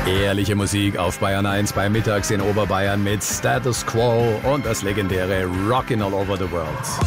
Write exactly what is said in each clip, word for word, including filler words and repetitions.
Ehrliche Musik auf Bayern eins bei Mittags in Oberbayern mit Status Quo und das legendäre Rockin' All Over the World.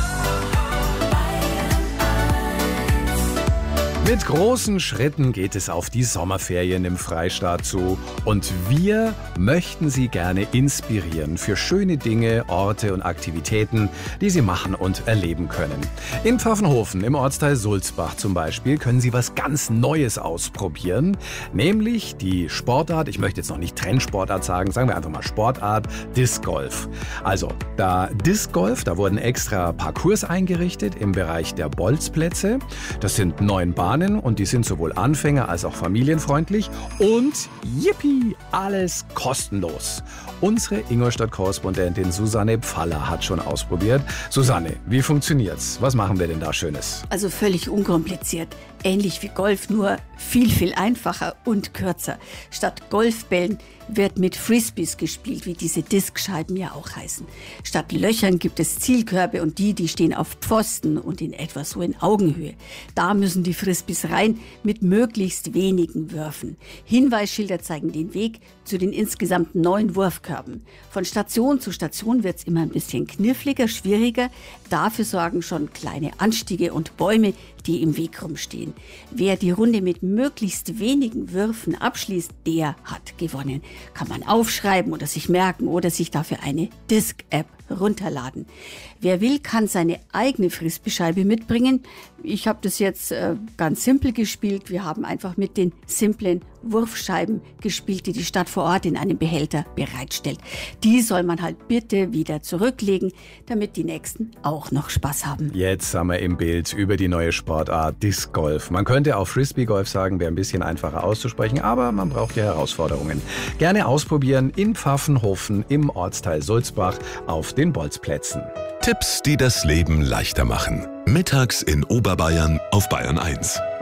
Mit großen Schritten geht es auf die Sommerferien im Freistaat zu und wir möchten Sie gerne inspirieren für schöne Dinge, Orte und Aktivitäten, die Sie machen und erleben können. In Pfaffenhofen im Ortsteil Sulzbach zum Beispiel können Sie was ganz Neues ausprobieren, nämlich die Sportart, ich möchte jetzt noch nicht Trendsportart sagen, sagen wir einfach mal Sportart, Disc Golf. Also da Disc Golf, da wurden extra Parcours eingerichtet im Bereich der Bolzplätze. Das sind neun Bahnen. Und die sind sowohl Anfänger als auch familienfreundlich und yippie, alles kostenlos. Unsere Ingolstadt-Korrespondentin Susanne Pfaller hat schon ausprobiert. Susanne, wie funktioniert's? Was machen wir denn da Schönes? Also völlig unkompliziert. Ähnlich wie Golf, nur viel, viel einfacher und kürzer. Statt Golfbällen wird mit Frisbees gespielt, wie diese Diskscheiben ja auch heißen. Statt Löchern gibt es Zielkörbe und die, die stehen auf Pfosten und in etwa so in Augenhöhe. Da müssen die Frisbees rein mit möglichst wenigen Würfen. Hinweisschilder zeigen den Weg zu den insgesamt neun Wurfkörben. Von Station zu Station wird es immer ein bisschen kniffliger, schwieriger. Dafür sorgen schon kleine Anstiege und Bäume, die im Weg rumstehen. Wer die Runde mit möglichst wenigen Würfen abschließt, der hat gewonnen. Kann man aufschreiben oder sich merken oder sich dafür eine Disc-App runterladen. Wer will, kann seine eigene Frisbeescheibe mitbringen. Ich habe das jetzt äh, ganz simpel gespielt. Wir haben einfach mit den simplen Wurfscheiben gespielt, die die Stadt vor Ort in einem Behälter bereitstellt. Die soll man halt bitte wieder zurücklegen, damit die Nächsten auch noch Spaß haben. Jetzt haben wir im Bild über die neue Sportart Disc Golf. Man könnte auch Frisbee-Golf sagen, wäre ein bisschen einfacher auszusprechen, aber man braucht ja Herausforderungen. Gerne ausprobieren in Pfaffenhofen im Ortsteil Sulzbach auf den Bolzplätzen. Tipps, die das Leben leichter machen. Mittags in Oberbayern auf Bayern eins.